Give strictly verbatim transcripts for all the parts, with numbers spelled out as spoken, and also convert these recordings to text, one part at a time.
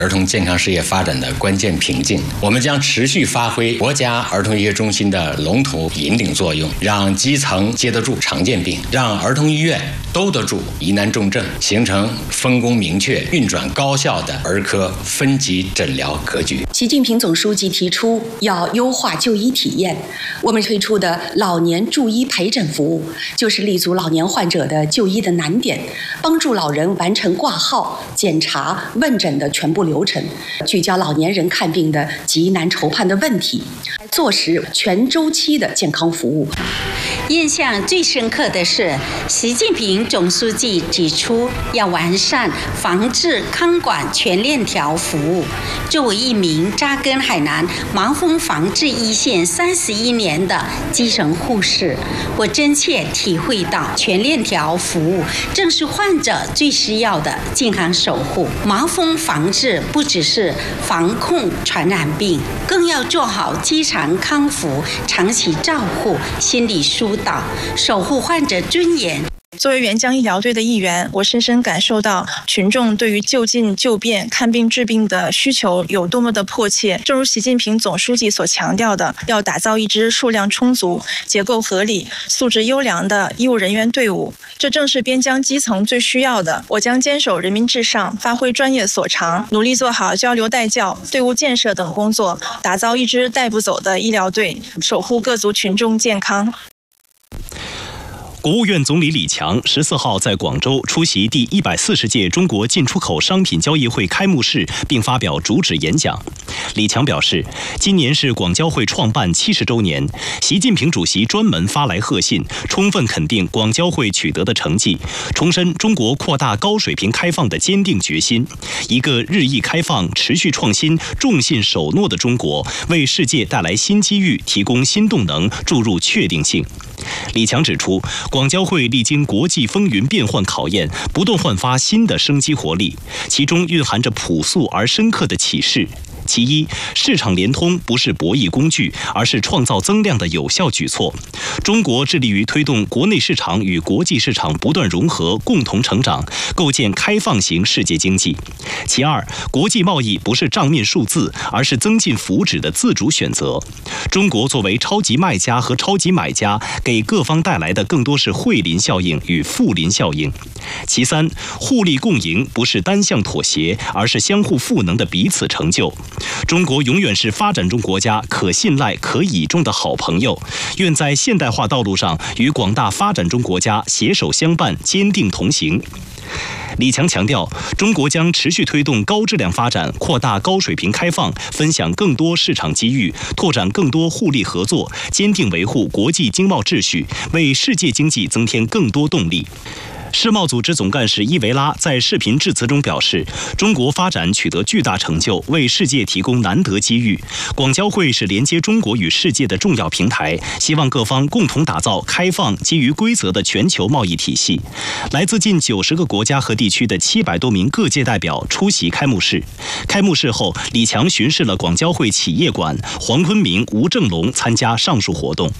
儿童健康事业发展的关键瓶颈。我们将持续发挥国家儿童医学中心的龙头引领作用，让基层接得住常见病，让儿童医院兜得住疑难重症，形成分工明确、运转高效的儿科分级诊疗格局。 习近平总书记提出要优化就医体验，我们推出的老年助医陪诊服务，就是立足老年患者的就医的难点，帮助老人完成挂号、检查、问诊的全部流程，聚焦老年人看病的急难愁盼的问题，做实全周期的健康服务。 印象最深刻的是，习近平总书记指出要完善防治康管全链条服务。作为一名扎根海南盲风防治一线三十一年的基层护士，我真切体会到全链条服务正是患者最需要的健康守护。盲风防治不只是防控传染病，更要做好基层康复、长期照护、心理疏导，守护患者尊严。 作为援疆医疗队的一员，我深深感受到群众对于就近就便、看病治病的需求有多么的迫切。正如习近平总书记所强调的，要打造一支数量充足、结构合理、素质优良的医务人员队伍，这正是边疆基层最需要的。我将坚守人民至上，发挥专业所长，努力做好交流带教、队伍建设等工作，打造一支带不走的医疗队，守护各族群众健康。 国务院总理李强十四号在广州出席第一百四十届中国进出口商品交易会开幕式，并发表主旨演讲。李强表示，今年是广交会创办七十周年，习近平主席专门发来贺信，充分肯定广交会取得的成绩，重申中国扩大高水平开放的坚定决心。一个日益开放、持续创新、重信守诺的中国，为世界带来新机遇，提供新动能，注入确定性。李强指出，广交会历经国际风云变幻考验，不断焕发新的生机活力，其中蕴含着朴素而深刻的启示。其一，市场联通不是博弈工具，而是创造增量的有效举措。中国致力于推动国内市场与国际市场不断融合、共同成长，构建开放型世界经济。其二，国际贸易不是账面数字，而是增进福祉的自主选择。中国作为超级卖家和超级买家，给各方带来的更多是惠邻效应与富邻效应。其三，互利共赢不是单向妥协，而是相互赋能的彼此成就。中国永远是发展中国家可信赖、可倚重的好朋友，愿在现代化道路上与广大发展中国家携手相伴、坚定同行。李强强调，中国将持续推动高质量发展，扩大高水平开放，分享更多市场机遇，拓展更多互利合作，坚定维护国际经贸秩序，为世界经济增添更多动力。世贸组织总干事伊维拉在视频致辞中表示，中国发展取得巨大成就，为世界提供难得机遇。广交会是连接中国与世界的重要平台，希望各方共同打造开放、基于规则的全球贸易体系。来自近九十个国家和地区的七百多名各界代表出席开幕式。开幕式后，李强巡视了广交会企业馆，黄坤明、吴正龙参加上述活动。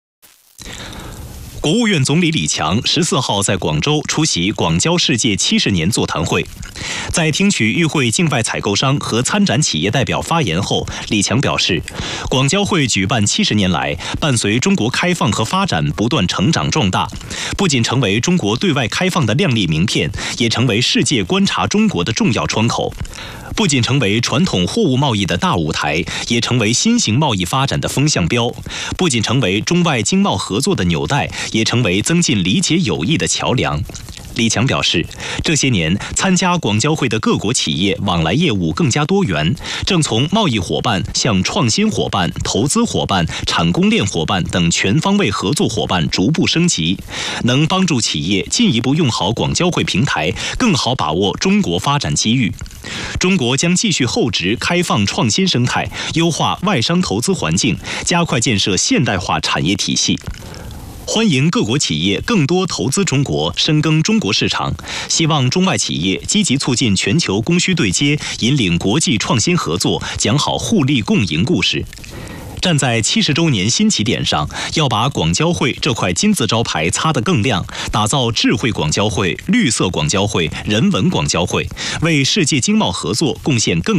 国务院总理李强十四号在广州出席广交世界七十年座谈会，在听取与会境外采购商和参展企业代表发言后，李强表示，广交会举办七十年来，伴随中国开放和发展不断成长壮大，不仅成为中国对外开放的亮丽名片，也成为世界观察中国的重要窗口。不仅成为传统货物贸易的大舞台，也成为新型贸易发展的风向标；不仅成为中外经贸合作的纽带，也成为增进理解友谊的桥梁。李强表示，这些年参加广交会的各国企业往来业务更加多元，正从贸易伙伴向创新伙伴、投资伙伴、产供链伙伴等全方位合作伙伴逐步升级，能帮助企业进一步用好广交会平台，更好把握中国发展机遇。中国将继续厚植开放创新生态，优化外商投资环境，加快建设现代化产业体系。欢迎各国企业更多投资中国，深耕中国市场。希望中外企业积极促进全球供需对接，引领国际创新合作，讲好互利共赢故事。站在七十周年新起点上，要把广交会这块金字招牌擦得更亮，打造智慧广交会、绿色广交会、人文广交会，为世界经贸合作贡献更